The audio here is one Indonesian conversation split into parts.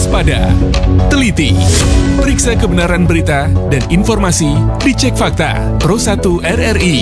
waspada, teliti, periksa kebenaran berita dan informasi, dicek fakta. Pro 1 RRI.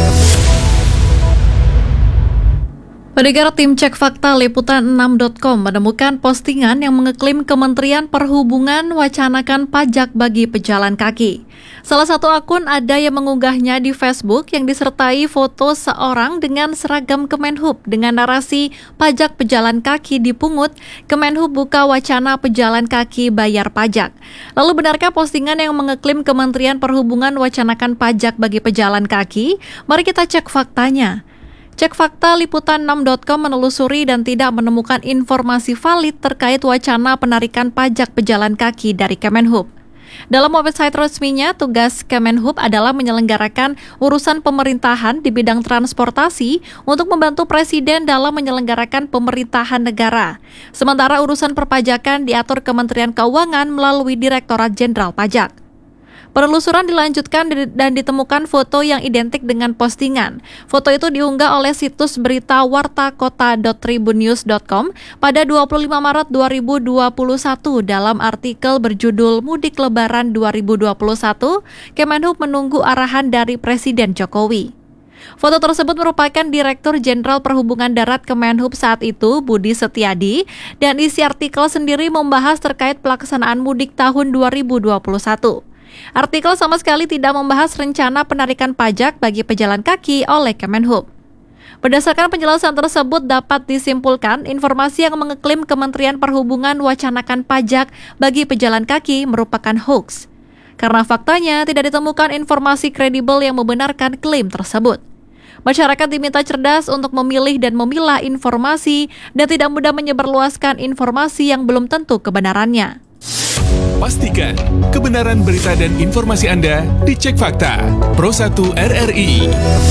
Pendengar, tim Cek Fakta Liputan6.com menemukan postingan yang mengeklaim Kementerian Perhubungan wacanakan pajak bagi pejalan kaki. Salah satu akun ada yang mengunggahnya di Facebook yang disertai foto seorang dengan seragam Kemenhub dengan narasi pajak pejalan kaki dipungut, Kemenhub buka wacana pejalan kaki bayar pajak. Lalu benarkah postingan yang mengeklaim Kementerian Perhubungan wacanakan pajak bagi pejalan kaki? Mari kita cek faktanya. Cek Fakta Liputan6.com menelusuri dan tidak menemukan informasi valid terkait wacana penarikan pajak pejalan kaki dari Kemenhub. Dalam website resminya, tugas Kemenhub adalah menyelenggarakan urusan pemerintahan di bidang transportasi untuk membantu Presiden dalam menyelenggarakan pemerintahan negara. Sementara urusan perpajakan diatur Kementerian Keuangan melalui Direktorat Jenderal Pajak. Penelusuran dilanjutkan dan ditemukan foto yang identik dengan postingan. Foto itu diunggah oleh situs berita wartakota.tribunnews.com pada 25 Maret 2021 dalam artikel berjudul Mudik Lebaran 2021, Kemenhub menunggu arahan dari Presiden Jokowi. Foto tersebut merupakan Direktur Jenderal Perhubungan Darat Kemenhub saat itu, Budi Setiadi, dan isi artikel sendiri membahas terkait pelaksanaan mudik tahun 2021. Artikel sama sekali tidak membahas rencana penarikan pajak bagi pejalan kaki oleh Kemenhub. Berdasarkan penjelasan tersebut dapat disimpulkan informasi yang mengeklaim Kementerian Perhubungan wacanakan pajak bagi pejalan kaki merupakan hoax. Karena faktanya tidak ditemukan informasi kredibel yang membenarkan klaim tersebut. Masyarakat diminta cerdas untuk memilih dan memilah informasi dan tidak mudah menyebarluaskan informasi yang belum tentu kebenarannya. Pastikan kebenaran berita dan informasi Anda dicek fakta. Pro 1 RRI.